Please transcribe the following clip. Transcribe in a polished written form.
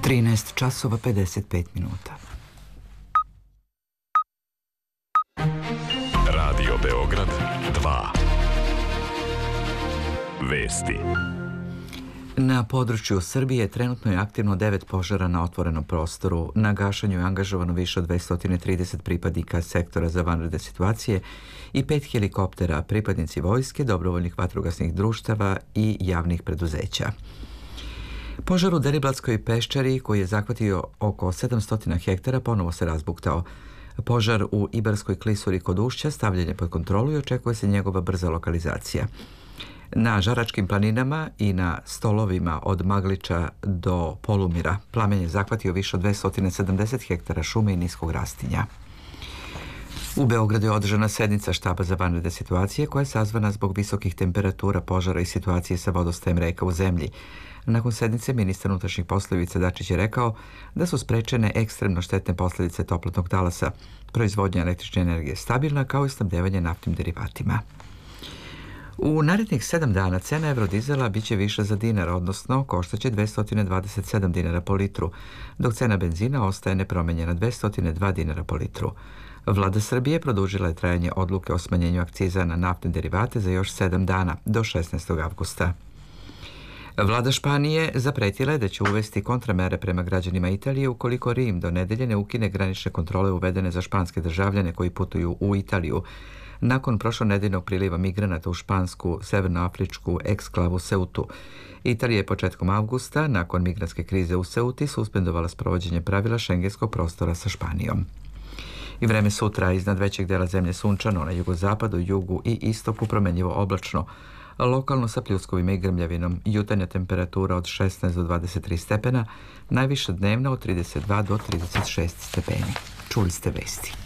13 časova 55 minuta. Radio Beograd 2. Vesti. Na području Srbije trenutno je aktivno 9 požara na otvorenom prostoru. Na gašenju je angažovano više od 230 pripadnika sektora za vanredne situacije i 5 helikoptera, pripadnici vojske, dobrovoljnih vatrogasnih društava i javnih preduzeća. Požar u Deriblatskoj peščari, koji je zahvatio oko 700 hektara, ponovo se razbuktao. Požar u Ibarskoj klisuri kod Ušća stavljen je pod kontrolu i očekuje se njegova brza lokalizacija. Na Žaračkim planinama i na stolovima od Magliča do Polumira plamen je zahvatio više od 270 hektara šume i niskog rastinja. U Beogradu je održana sednica štaba za vanredne situacije koja je sazvana zbog visokih temperatura, požara i situacije sa vodostajem reka u zemlji. Nakon sednice ministar unutrašnjih poslova Ivica Dačić je rekao da su sprečene ekstremno štetne posljedice toplotnog talasa, proizvodnja električne energije stabilna, kao i snabdevanje naftnim derivatima. U narednih 7 dana cena eurodizela biće viša za dinar, odnosno koštaće 227 dinara po litru, dok cena benzina ostaje nepromenjena 202 dinara po litru. Vlada Srbije produžila je trajanje odluke o smanjenju akciza na naftne derivate za još 7 dana, do 16. avgusta. Vlada Španije zapretila je da će uvesti kontramere prema građanima Italije ukoliko Rim do nedelje ne ukine granične kontrole uvedene za španske državljane koji putuju u Italiju, nakon prošlonedeljnog priliva migranata u špansku severnoafričku eksklavu Ceutu. Italija je početkom avgusta, nakon migrantske krize u Ceuti, suspendovala sprovođenje pravila šengenskog prostora sa Španijom. I vreme sutra iznad većeg dela zemlje sunčano, na jugozapadu, jugu i istoku promenljivo oblačno, lokalno sa pljuskovima i grmljavinom, jutarnja temperatura od 16 do 23 stepena, najviša dnevna od 32 do 36 stepeni. Čuli ste vesti.